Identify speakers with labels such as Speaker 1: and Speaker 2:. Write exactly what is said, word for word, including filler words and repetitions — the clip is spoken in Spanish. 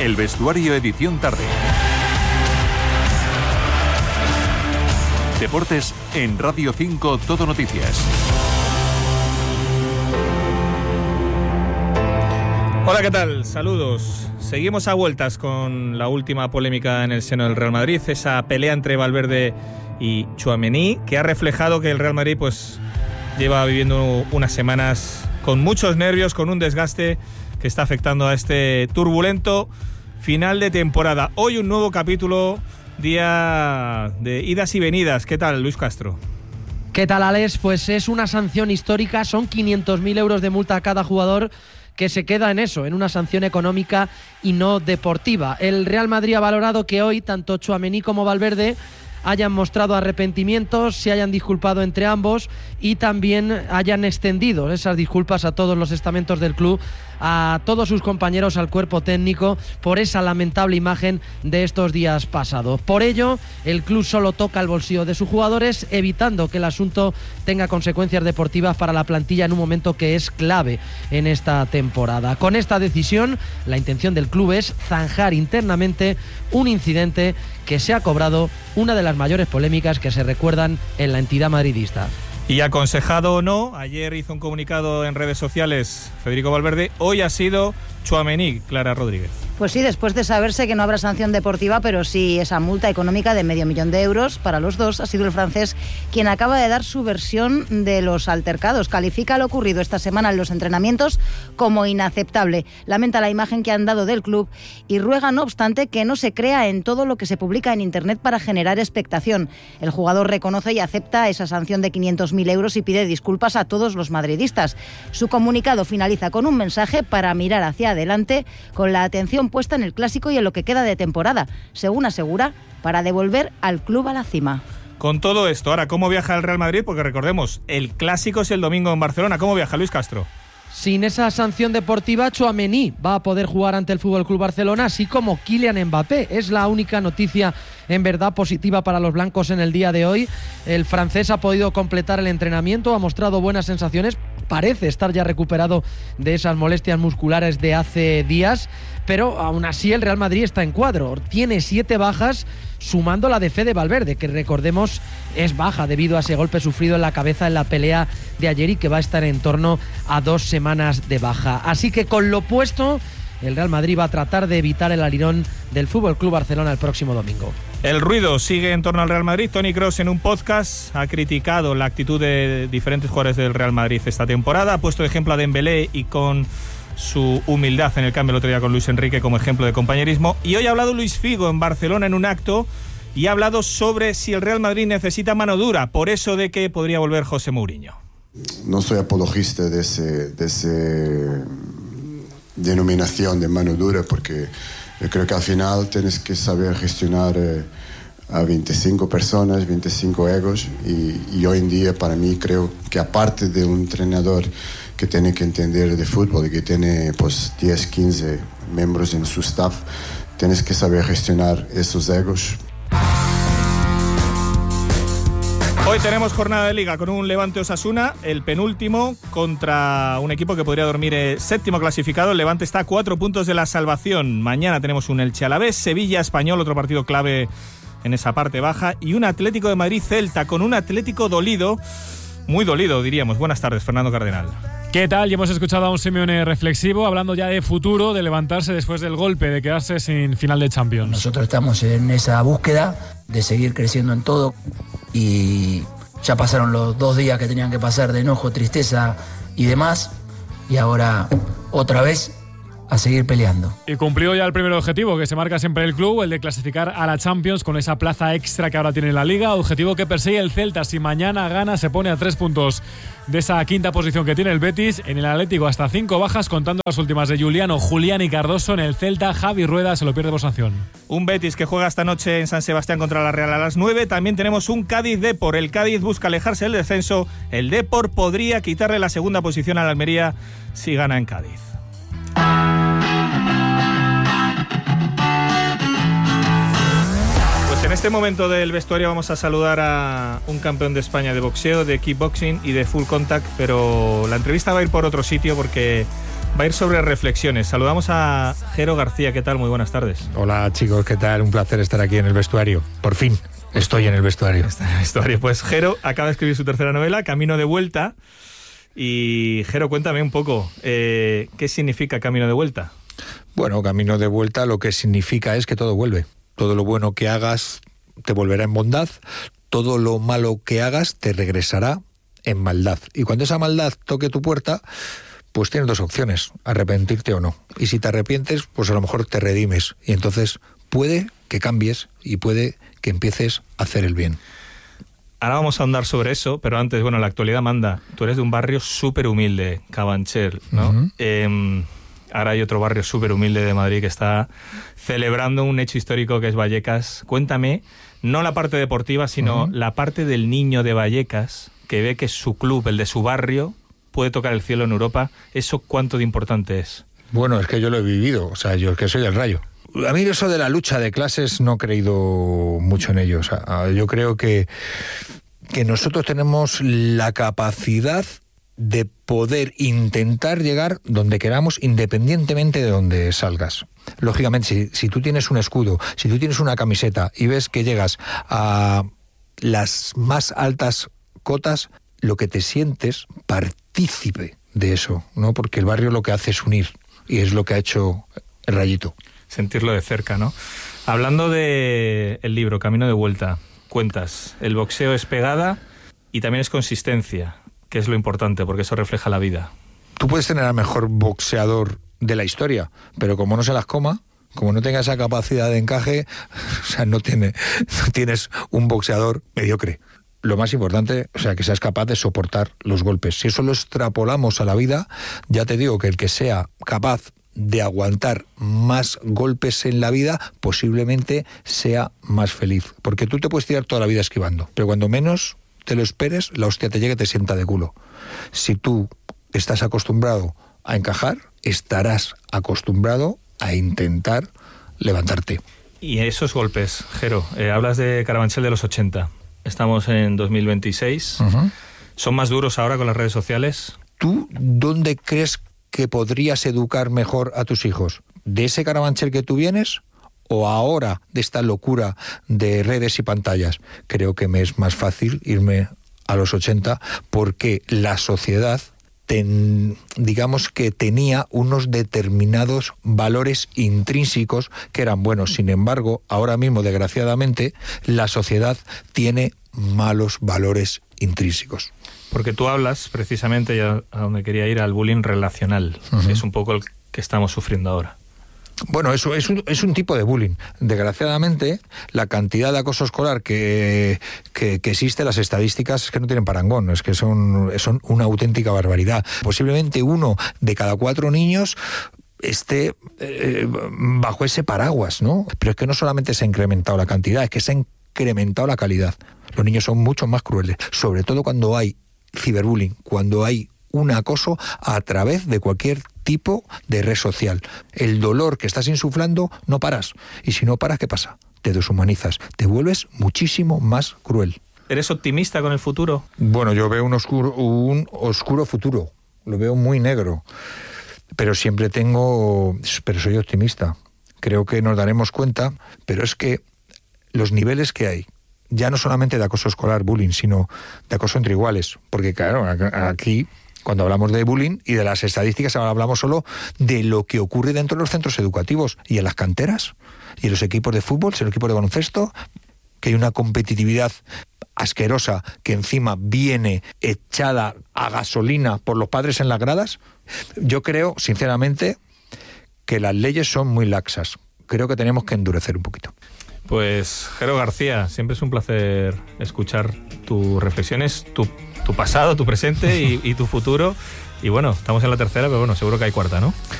Speaker 1: El Vestuario edición tarde. Deportes en Radio cinco Todo Noticias.
Speaker 2: Hola, ¿qué tal? Saludos. Seguimos a vueltas con la última polémica en el seno del Real Madrid, esa pelea entre Valverde y Tchouaméni, que ha reflejado que el Real Madrid pues lleva viviendo unas semanas con muchos nervios, con un desgaste que está afectando a este turbulento final de temporada. Hoy un nuevo capítulo, día de idas y venidas. ¿Qué tal, Luis Castro?
Speaker 3: ¿Qué tal, Alex? Pues es una sanción histórica, son quinientos mil euros de multa a cada jugador, que se queda en eso, en una sanción económica y no deportiva. El Real Madrid ha valorado que hoy tanto Tchouaméni como Valverde hayan mostrado arrepentimientos, se hayan disculpado entre ambos y también hayan extendido esas disculpas a todos los estamentos del club, a todos sus compañeros, al cuerpo técnico, por esa lamentable imagen de estos días pasados. Por ello, el club solo toca el bolsillo de sus jugadores, evitando que el asunto tenga consecuencias deportivas para la plantilla en un momento que es clave en esta temporada. Con esta decisión, la intención del club es zanjar internamente un incidente que se ha cobrado una de las mayores polémicas que se recuerdan en la entidad madridista.
Speaker 2: Y aconsejado o no, ayer hizo un comunicado en redes sociales Federico Valverde, hoy ha sido Tchouaméni, Clara Rodríguez.
Speaker 4: Pues sí, después de saberse que no habrá sanción deportiva, pero sí esa multa económica de medio millón de euros para los dos, ha sido el francés quien acaba de dar su versión de los altercados. Califica lo ocurrido esta semana en los entrenamientos como inaceptable. Lamenta la imagen que han dado del club y ruega, no obstante, que no se crea en todo lo que se publica en Internet para generar expectación. El jugador reconoce y acepta esa sanción de quinientos mil euros y pide disculpas a todos los madridistas. Su comunicado finaliza con un mensaje para mirar hacia adelante, con la atención puesta en el clásico y en lo que queda de temporada, según asegura, para devolver al club a la cima.
Speaker 2: Con todo esto, ahora, ¿cómo viaja el Real Madrid? Porque recordemos, el clásico es el domingo en Barcelona. ¿Cómo viaja Luis Castro?
Speaker 3: Sin esa sanción deportiva, Tchouaméni va a poder jugar ante el F C Barcelona, así como Kylian Mbappé. Es la única noticia en verdad positiva para los blancos en el día de hoy. El francés ha podido completar el entrenamiento, ha mostrado buenas sensaciones, parece estar ya recuperado de esas molestias musculares de hace días, pero aún así el Real Madrid está en cuadro. Tiene siete bajas, sumando la de Fede Valverde, que recordemos es baja debido a ese golpe sufrido en la cabeza en la pelea de ayer y que va a estar en torno a dos semanas de baja. Así que con lo puesto, el Real Madrid va a tratar de evitar el alirón del F C Barcelona el próximo domingo.
Speaker 2: El ruido sigue en torno al Real Madrid. Toni Kroos en un podcast ha criticado la actitud de diferentes jugadores del Real Madrid esta temporada. Ha puesto de ejemplo a Dembélé y con su humildad en el cambio el otro día con Luis Enrique como ejemplo de compañerismo. Y hoy ha hablado Luis Figo en Barcelona en un acto y ha hablado sobre si el Real Madrid necesita mano dura, por eso de que podría volver José Mourinho.
Speaker 5: No soy apologista de ese, de ese denominación de mano dura, porque yo creo que al final tienes que saber gestionar eh, a veinticinco personas, veinticinco egos, y, y hoy en día para mí creo que aparte de un entrenador que tiene que entender de fútbol y que tiene pues diez, quince miembros en su staff, tienes que saber gestionar esos egos.
Speaker 2: Hoy tenemos jornada de Liga con un Levante Osasuna, el penúltimo, contra un equipo que podría dormir eh, séptimo clasificado. El Levante está a cuatro puntos de la salvación. Mañana tenemos un Elche Alavés, Sevilla Español, otro partido clave en esa parte baja, y un Atlético de Madrid Celta, con un Atlético dolido, muy dolido diríamos. Buenas tardes, Fernando Cardenal.
Speaker 6: ¿Qué tal? Ya hemos escuchado a un Simeone reflexivo, hablando ya de futuro, de levantarse después del golpe, de quedarse sin final de Champions.
Speaker 7: Nosotros estamos en esa búsqueda de seguir creciendo en todo, y ya pasaron los dos días que tenían que pasar de enojo, tristeza y demás, y ahora otra vez a seguir peleando.
Speaker 6: Y cumplió ya el primer objetivo que se marca siempre el club, el de clasificar a la Champions con esa plaza extra que ahora tiene la Liga, objetivo que persigue el Celta. Si mañana gana, se pone a tres puntos de esa quinta posición que tiene el Betis. En el Atlético hasta cinco bajas, contando las últimas de Juliano, Julián y Cardoso. En el Celta, Javi Rueda se lo pierde por sanción.
Speaker 2: Un Betis que juega esta noche en San Sebastián contra la Real a las nueve. También tenemos un Cádiz-Depor. El Cádiz busca alejarse del descenso. El Depor podría quitarle la segunda posición a la Almería si gana en Cádiz. En este momento del vestuario vamos a saludar a un campeón de España de boxeo, de kickboxing y de full contact, pero la entrevista va a ir por otro sitio porque va a ir sobre reflexiones. Saludamos a Jero García. ¿Qué tal? Muy buenas tardes.
Speaker 8: Hola chicos, ¿qué tal? Un placer estar aquí en el vestuario. Por fin estoy en el vestuario.
Speaker 2: Está en el vestuario. Pues Jero acaba de escribir su tercera novela, Camino de Vuelta. Y Jero, cuéntame un poco, eh, ¿qué significa Camino de Vuelta?
Speaker 8: Bueno, Camino de Vuelta lo que significa es que todo vuelve. Todo lo bueno que hagas te volverá en bondad, todo lo malo que hagas te regresará en maldad. Y cuando esa maldad toque tu puerta, pues tienes dos opciones, arrepentirte o no. Y si te arrepientes, pues a lo mejor te redimes. Y entonces puede que cambies y puede que empieces a hacer el bien.
Speaker 2: Ahora vamos a ahondar sobre eso, pero antes, bueno, la actualidad manda. Tú eres de un barrio súper humilde, Carabanchel, ¿no? Uh-huh. Eh, ahora hay otro barrio súper humilde de Madrid que está celebrando un hecho histórico que es Vallecas. Cuéntame, no la parte deportiva, sino uh-huh. la parte del niño de Vallecas, que ve que su club, el de su barrio, puede tocar el cielo en Europa. ¿Eso cuánto de importante es?
Speaker 8: Bueno, es que yo lo he vivido, o sea, yo es que soy del Rayo. A mí eso de la lucha de clases no he creído mucho en ello. O sea, yo creo que, que nosotros tenemos la capacidad de poder intentar llegar donde queramos, independientemente de donde salgas. Lógicamente, si, si tú tienes un escudo, si tú tienes una camiseta y ves que llegas a las más altas cotas, lo que te sientes partícipe de eso, ¿no? Porque el barrio lo que hace es unir, y es lo que ha hecho el Rayito.
Speaker 2: Sentirlo de cerca, ¿no? Hablando de el libro Camino de Vuelta, cuentas, el boxeo es pegada y también es consistencia, que es lo importante, porque eso refleja la vida.
Speaker 8: Tú puedes tener al mejor boxeador de la historia, pero como no se las coma, como no tenga esa capacidad de encaje, o sea, no, tiene, no tienes un boxeador mediocre. Lo más importante, o sea, que seas capaz de soportar los golpes. Si eso lo extrapolamos a la vida, ya te digo que el que sea capaz de aguantar más golpes en la vida, posiblemente sea más feliz. Porque tú te puedes tirar toda la vida esquivando, pero cuando menos te lo esperes, la hostia te llega y te sienta de culo. Si tú estás acostumbrado a encajar, estarás acostumbrado a intentar levantarte.
Speaker 2: Y esos golpes, Jero, eh, hablas de Carabanchel de los ochenta. Estamos en dos mil veintiséis. Uh-huh. ¿Son más duros ahora con las redes sociales?
Speaker 8: ¿Tú dónde crees que podrías educar mejor a tus hijos? ¿De ese Carabanchel que tú vienes o ahora de esta locura de redes y pantallas? Creo que me es más fácil irme a los ochenta porque la sociedad, ten, digamos que tenía unos determinados valores intrínsecos que eran buenos. Sin embargo, ahora mismo, desgraciadamente, la sociedad tiene malos valores intrínsecos.
Speaker 2: Porque tú hablas, precisamente, ya a donde quería ir, al bullying relacional. Uh-huh. Es un poco el que estamos sufriendo ahora.
Speaker 8: Bueno, eso es un, es un tipo de bullying. Desgraciadamente, la cantidad de acoso escolar que, que, que existe, las estadísticas es que no tienen parangón, es que son, son una auténtica barbaridad. Posiblemente uno de cada cuatro niños esté eh, bajo ese paraguas, ¿no? Pero es que no solamente se ha incrementado la cantidad, es que se ha incrementado la calidad. Los niños son mucho más crueles, sobre todo cuando hay ciberbullying, cuando hay un acoso a través de cualquier tipo de red social. El dolor que estás insuflando no paras. Y si no paras, ¿qué pasa? Te deshumanizas, te vuelves muchísimo más cruel.
Speaker 2: ¿Eres optimista con el futuro?
Speaker 8: Bueno, yo veo un oscuro, un oscuro futuro. Lo veo muy negro. Pero siempre tengo... Pero soy optimista. Creo que nos daremos cuenta, pero es que los niveles que hay, ya no solamente de acoso escolar, bullying, sino de acoso entre iguales. Porque claro, aquí, cuando hablamos de bullying y de las estadísticas, ahora hablamos solo de lo que ocurre dentro de los centros educativos y en las canteras y en los equipos de fútbol, en los equipos de baloncesto, que hay una competitividad asquerosa que encima viene echada a gasolina por los padres en las gradas. Yo creo, sinceramente, que las leyes son muy laxas. Creo que tenemos que endurecer un poquito.
Speaker 2: Pues, Jero García, siempre es un placer escuchar tus reflexiones, tu, tu pasado, tu presente y, y tu futuro. Y bueno, estamos en la tercera, pero bueno, seguro que hay cuarta, ¿no?